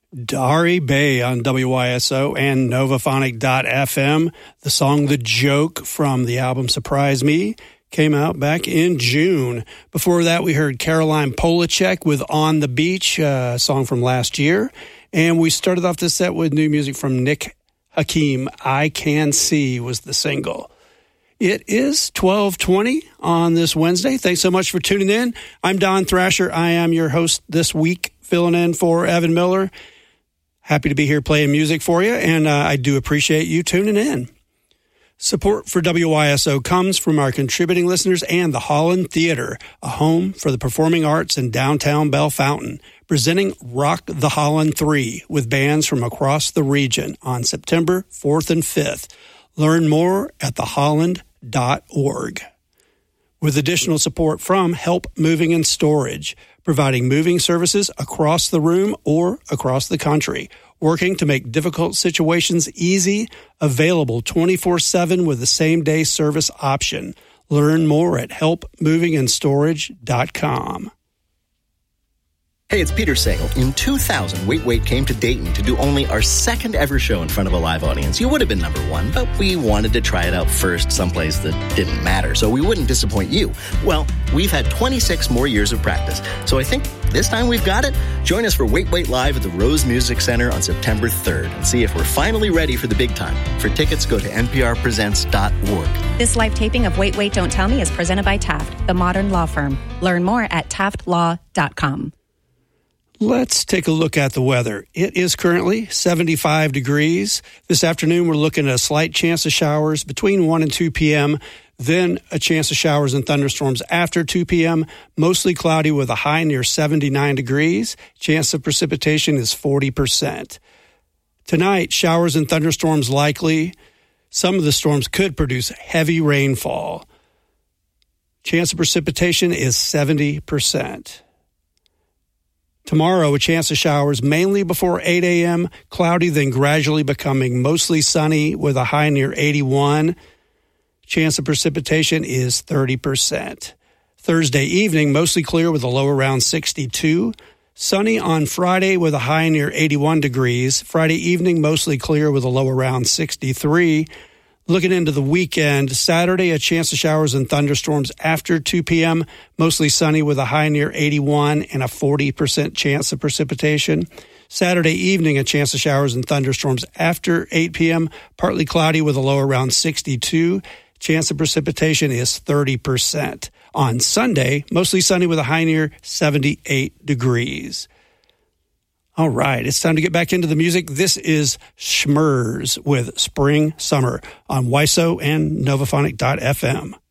Dari Bay on WYSO and Novaphonic.fm. The song The Joke from the album Surprise Me came out back in June. Before that, we heard Caroline Polachek with On the Beach, a song from last year. And we started off this set with new music from Nick Hakim. I Can See was the single. It is 12:20 on this Wednesday. Thanks so much for tuning in. I'm Don Thrasher. I am your host this week, filling in for Evan Miller. Happy to be here playing music for you, and I do appreciate you tuning in. Support for WYSO comes from our contributing listeners and the Holland Theater, a home for the performing arts in downtown Bellefontaine, presenting Rock the Holland 3 with bands from across the region on September 4th and 5th. Learn more at theholland.org. With additional support from Help Moving and Storage, providing moving services across the room or across the country, working to make difficult situations easy, available 24/7 with the same-day service option. Learn more at helpmovingandStorage.com. Hey, it's Peter Sagal. In 2000, Wait Wait came to Dayton to do only our second ever show in front of a live audience. You would have been number one, but we wanted to try it out first someplace that didn't matter, so we wouldn't disappoint you. Well, we've had 26 more years of practice, so I think this time we've got it. Join us for Wait Wait Live at the Rose Music Center on September 3rd and see if we're finally ready for the big time. For tickets, go to nprpresents.org. This live taping of Wait Wait Don't Tell Me is presented by Taft, the modern law firm. Learn more at taftlaw.com. Let's take a look at the weather. It is currently 75 degrees. This afternoon, we're looking at a slight chance of showers between 1 and 2 p.m., then a chance of showers and thunderstorms after 2 p.m., mostly cloudy with a high near 79 degrees. Chance of precipitation is 40%. Tonight, showers and thunderstorms likely. Some of the storms could produce heavy rainfall. Chance of precipitation is 70%. Tomorrow, a chance of showers mainly before 8 a.m., cloudy, then gradually becoming mostly sunny with a high near 81. Chance of precipitation is 30%. Thursday evening, mostly clear with a low around 62. Sunny on Friday with a high near 81 degrees. Friday evening, mostly clear with a low around 63. Looking into the weekend, Saturday, a chance of showers and thunderstorms after 2 p.m., mostly sunny with a high near 81 and a 40% chance of precipitation. Saturday evening, a chance of showers and thunderstorms after 8 p.m., partly cloudy with a low around 62. Chance of precipitation is 30%. On Sunday, mostly sunny with a high near 78 degrees. All right, it's time to get back into the music. This is Schmers with Spring Summer on WYSO and Novaphonic.fm.